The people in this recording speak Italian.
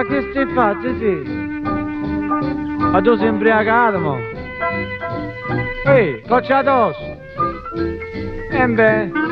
che stai facendo, sì? Ma tu sei imbriacato, mo? Ehi, coccia addosso! E beh...